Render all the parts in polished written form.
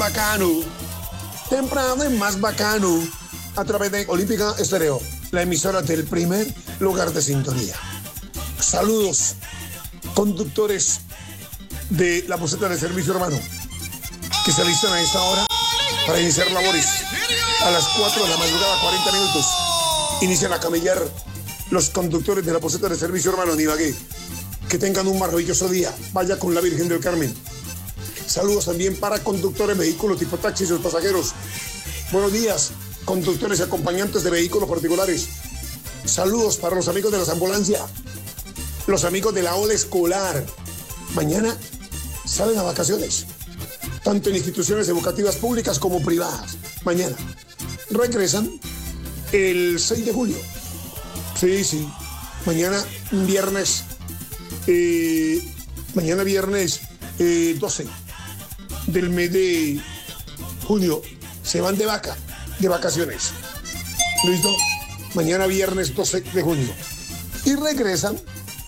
bacano. Temprano es más bacano. A través de Olímpica Estéreo, la emisora del primer lugar de sintonía. Saludos, conductores de la buseta de servicio urbano, que se alistan a esta hora para iniciar labores. A las 4 de la madrugada, 40 minutos, inician a camellar los conductores de la buseta de servicio urbano en Ibagué. Que tengan un maravilloso día. Vaya con la Virgen del Carmen. Saludos también para conductores de vehículos tipo taxis y sus pasajeros. Buenos días, conductores y acompañantes de vehículos particulares. Saludos para los amigos de las ambulancias, los amigos de la ola escolar. Mañana salen a vacaciones, tanto en instituciones educativas públicas como privadas. Mañana regresan el 6 de julio. Sí. Mañana viernes 12 del mes de junio se van de vacaciones. ¿Listo? Mañana viernes 12 de junio. Y regresan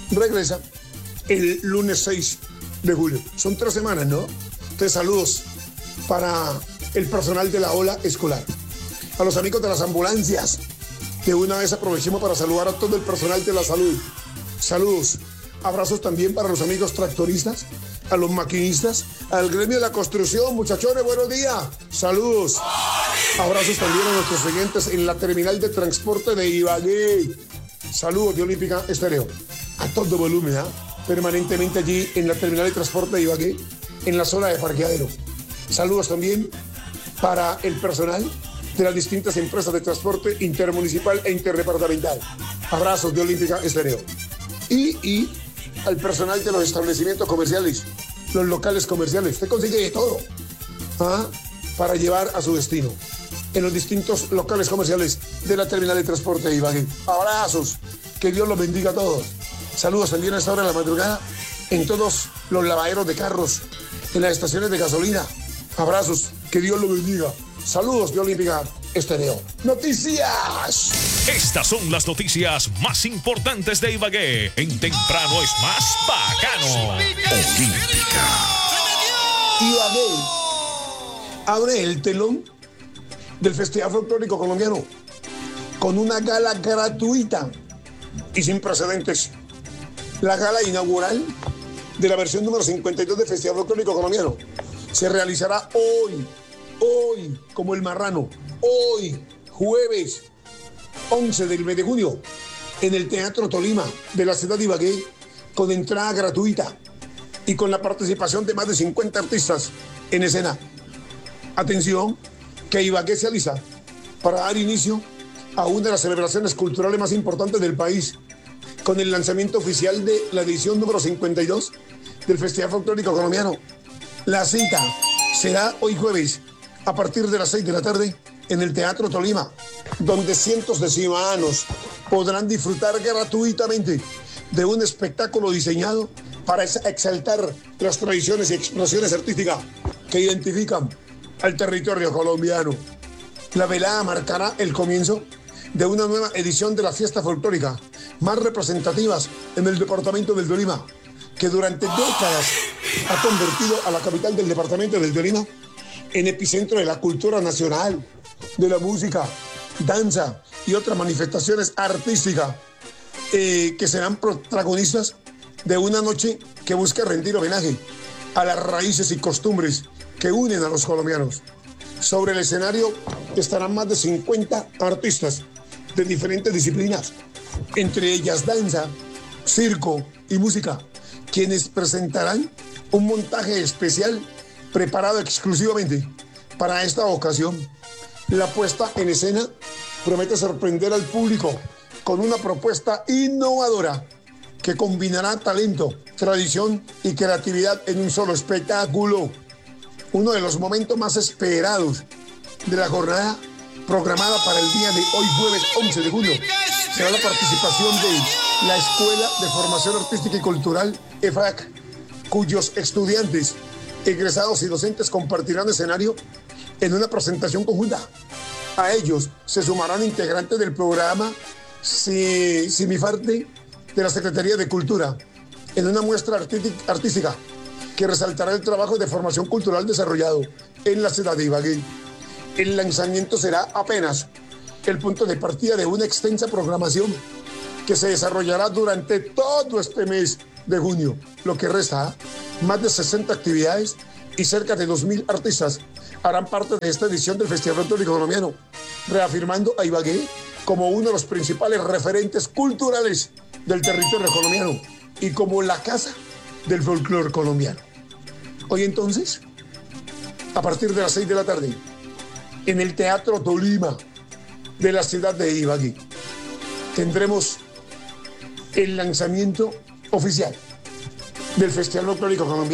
el lunes 6 de julio. Son 3 semanas, ¿no? Entonces, saludos para el personal de la ola escolar. A los amigos de las ambulancias, de una vez aprovechemos para saludar a todo el personal de la salud. Saludos. Abrazos también para los amigos tractoristas, a los maquinistas, al gremio de la construcción. Muchachones, buenos días. Saludos. Abrazos también a nuestros oyentes en la terminal de transporte de Ibagué. Saludos de Olímpica Estéreo. A todo volumen, permanentemente allí en la terminal de transporte de Ibagué, en la zona de parqueadero. Saludos también para el personal de las distintas empresas de transporte intermunicipal e interdepartamental. Abrazos de Olímpica Estéreo. Y al personal de los establecimientos comerciales, los locales comerciales. Usted consigue de todo para llevar a su destino en los distintos locales comerciales de la terminal de transporte de Ibagué. Abrazos, que Dios los bendiga a todos. Saludos también a esta hora de la madrugada en todos los lavaderos de carros, en las estaciones de gasolina. Abrazos, que Dios los bendiga. Saludos de Olímpica Estéreo. ¡Noticias! Estas son las noticias más importantes de Ibagué. En Temprano es más bacano. Olímpica. Ibagué abre el telón del Festival Folclórico Colombiano con una gala gratuita y sin precedentes. La gala inaugural de la versión número 52 del Festival Folclórico Colombiano se realizará hoy, como el marrano, hoy, jueves 11 del mes de junio, en el Teatro Tolima de la ciudad de Ibagué, con entrada gratuita y con la participación de más de 50 artistas en escena. Atención, que Ibagué se alista para dar inicio a una de las celebraciones culturales más importantes del país, con el lanzamiento oficial de la edición número 52 del Festival Folclórico Colombiano. La cita será hoy jueves a partir de las 6 de la tarde en el Teatro Tolima, donde cientos de ciudadanos podrán disfrutar gratuitamente de un espectáculo diseñado para exaltar las tradiciones y expresiones artísticas que identifican al territorio colombiano. La velada marcará el comienzo de una nueva edición de la fiesta folclórica más representativas en el departamento del Tolima, que durante décadas ha convertido a la capital del departamento del Tolima en epicentro de la cultura nacional, de la música, danza y otras manifestaciones artísticas que serán protagonistas de una noche que busca rendir homenaje a las raíces y costumbres que unen a los colombianos. Sobre el escenario estarán más de 50 artistas de diferentes disciplinas, entre ellas danza, circo y música, quienes presentarán un montaje especial preparado exclusivamente para esta ocasión. La puesta en escena promete sorprender al público con una propuesta innovadora que combinará talento, tradición y creatividad en un solo espectáculo. Uno de los momentos más esperados de la jornada programada para el día de hoy, jueves 11 de junio, será la participación de la Escuela de Formación Artística y Cultural, EFAC, cuyos estudiantes, egresados y docentes compartirán escenario en una presentación conjunta. A ellos se sumarán integrantes del programa Simifarte de la Secretaría de Cultura, en una muestra artística que resaltará el trabajo de formación cultural desarrollado en la ciudad de Ibagué. El lanzamiento será apenas el punto de partida de una extensa programación que se desarrollará durante todo este mes de junio. Lo que resta, más de 60 actividades y cerca de 2.000 artistas harán parte de esta edición del Festival Folclórico Colombiano, reafirmando a Ibagué como uno de los principales referentes culturales del territorio colombiano y como la casa del folclore colombiano. Hoy entonces, a partir de las 6 de la tarde, en el Teatro Tolima de la ciudad de Ibagué, tendremos el lanzamiento oficial del Festival Folclórico Colombiano.